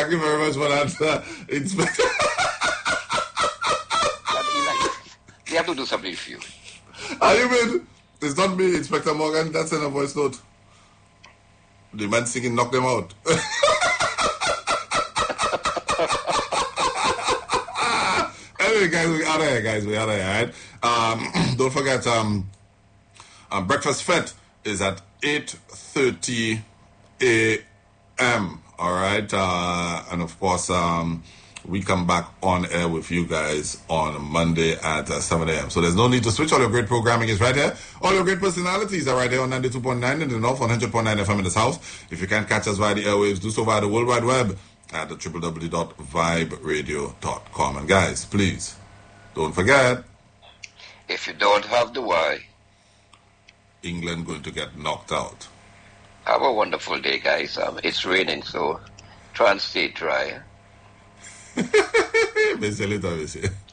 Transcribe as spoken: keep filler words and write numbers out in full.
Thank you very much for that, uh, Inspector. They have to do something for you. Are you mean? It's not me, Inspector Morgan. That's in a voice note. The man singing, knock them out. Anyway, guys, we out of here, guys. We out of here, all right? Um, don't forget, um, um, Breakfast Fete is at eight thirty a.m., all right? Uh, and, of course, um, we come back on air with you guys on Monday at uh, seven a.m. So there's no need to switch. All your great programming is right here. All your great personalities are right here on ninety-two point nine in the North, one hundred point nine F M in the South. If you can't catch us via the airwaves, do so via the World Wide Web at the w w w dot vibe radio dot com. And guys, please, don't forget. If you don't have the why, England going to get knocked out. Have a wonderful day, guys. Um, it's raining, so try and stay dry. Bem, se ele tá,